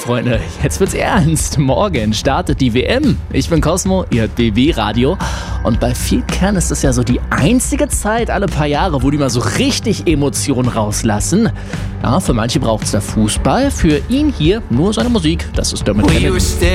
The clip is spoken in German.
Freunde, jetzt wird's ernst. Morgen startet die WM. Ich bin Cosmo, ihr hört BB Radio. Und bei vielen Kernen ist das ja so die einzige Zeit alle paar Jahre, wo die mal so richtig Emotionen rauslassen. Ja, für manche braucht's der Fußball, für ihn hier nur seine Musik. Das ist Dermot Kennedy.